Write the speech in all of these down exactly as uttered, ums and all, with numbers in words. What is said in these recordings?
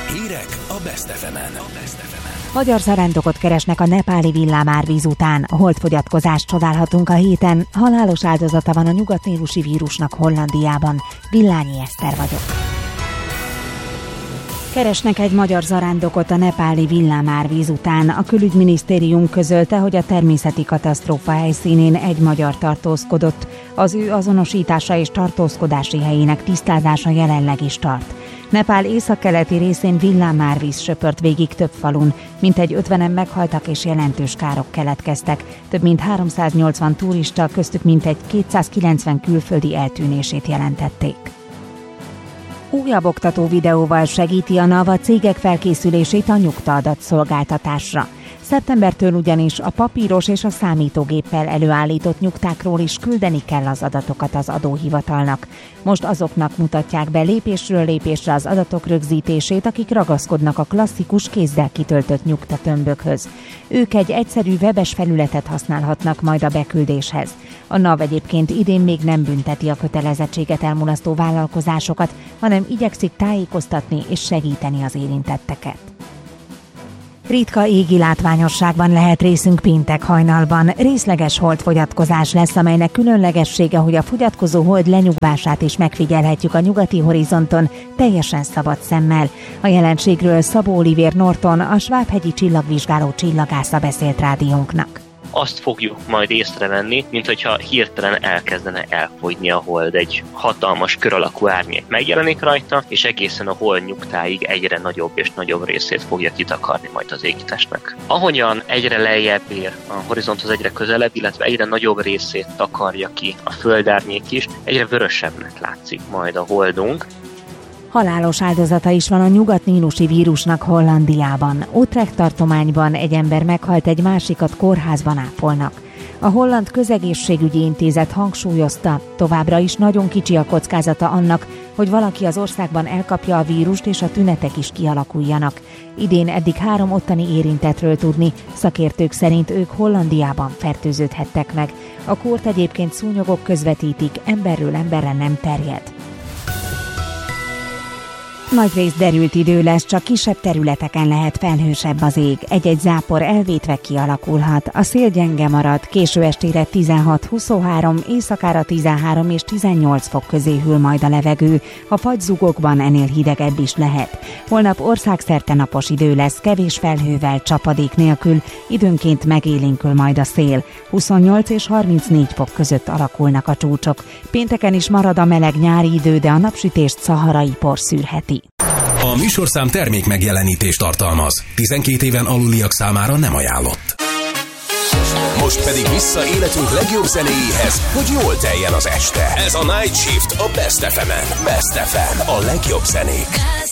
Hírek a Best ef emen. Magyar zarándokot keresnek a nepáli villámárvíz után. A holdfogyatkozást csodálhatunk a héten. Halálos áldozata van a nyugatnílusi vírusnak Hollandiában. Villányi Eszter vagyok. Keresnek egy magyar zarándokot a nepáli villámárvíz után. A külügyminisztérium közölte, hogy a természeti katasztrófa helyszínén egy magyar tartózkodott. Az ő azonosítása és tartózkodási helyének tisztázása jelenleg is tart. Nepál északkeleti részén villámárvíz söpört végig több falun, mintegy ötvenen meghaltak és jelentős károk keletkeztek. Több mint háromszáznyolcvan turista, köztük mintegy kétszázkilencven külföldi eltűnését jelentették. Újabb oktató videóval segíti a NAV a cégek felkészülését a nyugtaadat szolgáltatásra. Szeptembertől ugyanis a papíros és a számítógéppel előállított nyugtákról is küldeni kell az adatokat az adóhivatalnak. Most azoknak mutatják be lépésről lépésre az adatok rögzítését, akik ragaszkodnak a klasszikus kézzel kitöltött nyugtatömbökhöz. Ők egy egyszerű webes felületet használhatnak majd a beküldéshez. A NAV egyébként idén még nem bünteti a kötelezettséget elmulasztó vállalkozásokat, hanem igyekszik tájékoztatni és segíteni az érintetteket. Ritka égi látványosságban lehet részünk péntek hajnalban. Részleges holdfogyatkozás lesz, amelynek különlegessége, hogy a fogyatkozó hold lenyugvását is megfigyelhetjük a nyugati horizonton teljesen szabad szemmel. A jelenségről Szabó Olivér Norton, a Svábhegyi Csillagvizsgáló csillagásza beszélt rádiónknak. Azt fogjuk majd észrevenni, mint hogyha hirtelen elkezdene elfogyni a hold. Egy hatalmas kör alakú árnyék megjelenik rajta, és egészen a hold nyugtáig egyre nagyobb és nagyobb részét fogja kitakarni majd az égitestnek. Ahogyan egyre lejjebb ér a horizonthoz, egyre közelebb, illetve egyre nagyobb részét takarja ki a földárnyék is, egyre vörösebbnek látszik majd a holdunk. Halálos áldozata is van a nyugatnílusi vírusnak Hollandiában. Utrecht tartományban egy ember meghalt, egy másikat kórházban ápolnak. A Holland Közegészségügyi Intézet hangsúlyozta, továbbra is nagyon kicsi a kockázata annak, hogy valaki az országban elkapja a vírust és a tünetek is kialakuljanak. Idén eddig három ottani érintettről tudni, szakértők szerint ők Hollandiában fertőződhettek meg. A kórt egyébként szúnyogok közvetítik, emberről emberre nem terjed. Nagyrészt derült idő lesz, csak kisebb területeken lehet felhősebb az ég. Egy-egy zápor elvétve kialakulhat. A szél gyenge marad, késő estére tizenhat-huszonhárom, éjszakára tizenhárom és tizennyolc fok közé hűl majd a levegő. A fagyzugokban ennél hidegebb is lehet. Holnap országszerte napos idő lesz, kevés felhővel, csapadék nélkül, időnként megélénkül majd a szél. huszonnyolc és harmincnégy fok között alakulnak a csúcsok. Pénteken is marad a meleg nyári idő, de a napsütést szaharai por szűrheti. A műsorszám termék megjelenítést tartalmaz. tizenkét éven aluliak számára nem ajánlott. Most pedig vissza életünk legjobb zenéjéhez, hogy jól teljen az este. Ez a Night Shift a Best ef emen. Best ef em, a legjobb zenék.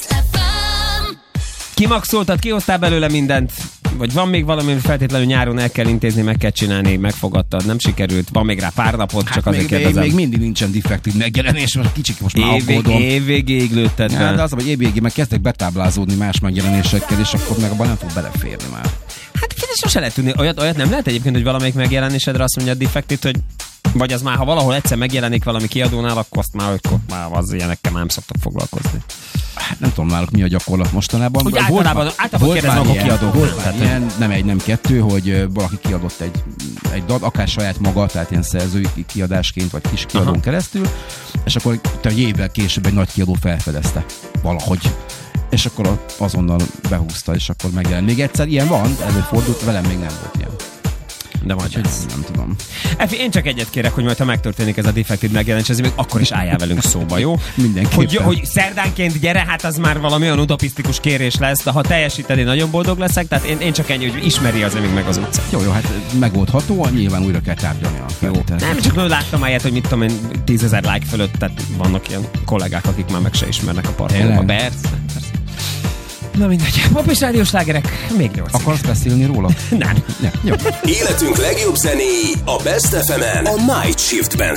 Kimaxoltad, kihoztál belőle mindent? Vagy van még valami, amit feltétlenül nyáron el kell intézni, meg kell csinálni, megfogadtad, nem sikerült, van még rá pár napot, hát csak azért még, kérdezem. Még mindig nincsen defektív megjelenés, mert kicsit most már aggódom. Évvégéig lőtted ja, be. de az, hogy évvégéig meg kezdtek betáblázódni más megjelenésekkel, és akkor meg abban nem fog beleférni már. Hát figyelj, sose lehet tudni. Olyat, olyat nem lehet egyébként, hogy valamelyik megjelenésedre azt mondja a defektív, hogy vagy az már, ha valahol egyszer megjelenik valami kiadónál, akkor azt már, hogy már az ilyenekkel már nem szoktak foglalkozni. Hát nem tudom náluk mi a gyakorlat mostanában. Úgy általában, általában kérdezem, akkor kiadó. Volt már ilyen, nem egy, nem kettő, hogy valaki kiadott egy, egy dal, akár saját maga, tehát ilyen szerzői kiadásként, vagy kis kiadón Aha. keresztül, és akkor egy évvel később egy nagy kiadó felfedezte valahogy. És akkor azonnal behúzta, és akkor megjelent. Még egyszer ilyen van, előfordult, velem még nem volt ilyen. De majd ez nem tudom. Efi, én csak egyet kérek, hogy majd ha megtörténik ez a defektív megjelenés, ez még akkor is álljál velünk szóba, jó? Mindenképpen. Hogy, hogy szerdánként gyere, hát az már valami olyan utopisztikus kérés lesz, de ha teljesíted, én nagyon boldog leszek, tehát én, én csak ennyi, hogy ismeri az még meg az utca. Jó, jó, hát megoldható, nyilván újra kell tárgyalni a felvételt. Nem, csak láttam ilyet, hogy mit tudom én, tízezer like fölött, tehát vannak ilyen kollégák, akik már meg se ismernek a parkolóban. Persze, persze. Na mindegy, pop és rádiós slágerek, még nyolc. Akarsz beszélni róla? Nem. Nem. Jó. Életünk legjobb zenéi a Best ef emen a Night Shiftben